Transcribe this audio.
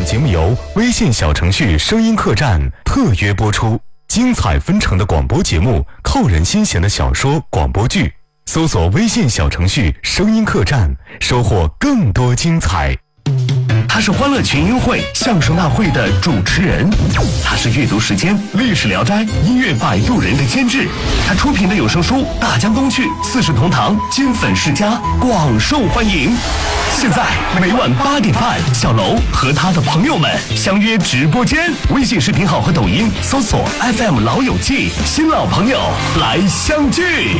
节目由微信小程序声音客栈特约播出，精彩纷呈的广播节目，扣人心弦的小说广播剧，搜索微信小程序声音客栈，收获更多精彩。 他是欢乐群英会相声大会的主持人，他是阅读时间历史聊斋音乐摆渡人的监制，他出品的有声书大江东去四世同堂金粉世家广受欢迎。现在每晚8点半，小楼和他的朋友们相约直播间，微信视频号和抖音搜索 FM 老友记，新老朋友来相聚。